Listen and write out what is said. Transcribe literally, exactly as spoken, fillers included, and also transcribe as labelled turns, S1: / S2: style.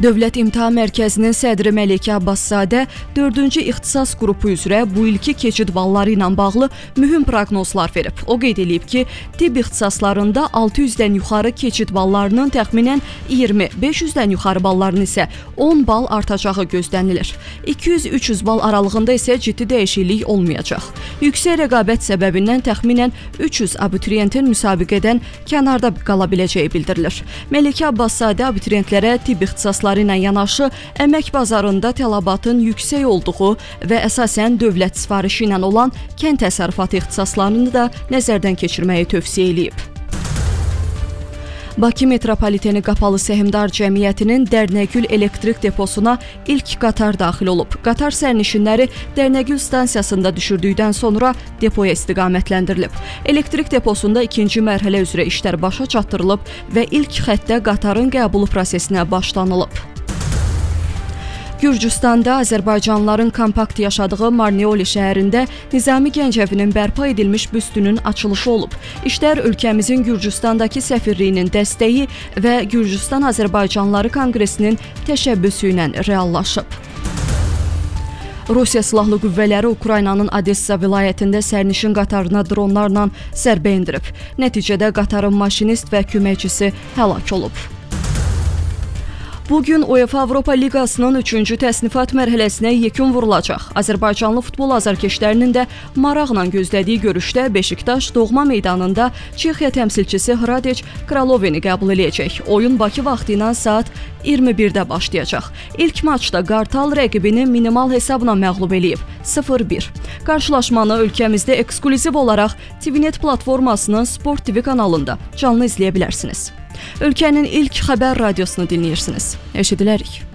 S1: Dövlət İmtahan Mərkəzinin sədri Məlikə Abbaszadə dördüncü ixtisas qrupu üzrə bu ilki keçid balları ilə bağlı mühüm proqnozlar verib. O qeyd edib ki, tibb ixtisaslarında altı yüzdən yuxarı keçid ballarının təxminən iyirmi, beş yüzdən yuxarı ballarının isə on bal artacağı gözlənilir. iki yüz üç yüz bal aralığında isə ciddi dəyişiklik olmayacaq. Yüksək rəqabət səbəbindən təxminən üç yüz abituriyentin müsabiqədən kənarda qala biləcəyi bildirilir. Məlikə Abbaszadə abituriyentlərə tibb ixtisasları ilə yanaşı əmək bazarında tələbatın yüksək olduğu və əsasən dövlət sifarişi ilə olan kənd təsərrüfatı ixtisaslarını da nəzərdən keçirməyi tövsiyə edib. Bakı Metropoliteni Qapalı Səhmdar Cəmiyyətinin Dərnəgül elektrik deposuna ilk qatar daxil olub. Qatar sərnişinləri Dərnəgül stansiyasında düşürdükdən sonra depoya istiqamətləndirilib. Elektrik deposunda ikinci mərhələ üzrə işlər başa çatdırılıb və ilk xəttdə qatarın qəbulu prosesinə başlanılıb. Gürcüstanda Azərbaycanlıların kompakt yaşadığı Marneoli şəhərində Nizami Gəncəvinin bərpa edilmiş büstünün açılışı olub. İşlər ölkəmizin Gürcüstandakı səfirliyinin dəstəyi və Gürcüstan Azərbaycanlıları Konqresinin təşəbbüsü ilə reallaşıb. Rusiya Silahlı Qüvvələri Ukraynanın Odessa vilayətində sərnişin qatarına dronlarla zərbə endirib. Nəticədə qatarın maşinist və köməkçisi həlak olub. Bugün UEFA Avropa Liqasının üçüncü təsnifat mərhələsinə yekun vurulacaq. Azərbaycanlı futbol azarkeşlərinin də maraqla gözlədiyi görüşdə Beşiktaş doğma meydanında Çexiya təmsilçisi Hradec Kraloveni qəbul edəcək. Oyun Bakı vaxtı ilə saat iyirmi birdə başlayacaq. İlk maçda Qartal rəqibini minimal hesabla məğlub eləyib sıfır bir. Qarşılaşmanı ölkəmizdə eksklüziv olaraq T V Net platformasının Sport T V kanalında canlı izləyə bilərsiniz. Ölkənin ilk xəbər radiosunu dinləyirsiniz. Eşidilərik.